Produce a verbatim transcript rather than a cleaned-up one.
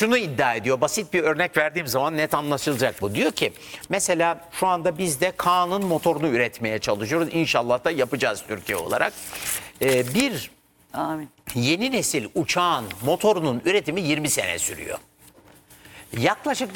şunu iddia ediyor. Basit bir örnek verdiğim zaman net anlaşılacak bu. Diyor ki mesela şu anda biz de Kaan'ın motorunu üretmeye çalışıyoruz. İnşallah da yapacağız Türkiye olarak. Ee, bir Amin. yeni nesil uçağın motorunun üretimi yirmi sene sürüyor. Yaklaşık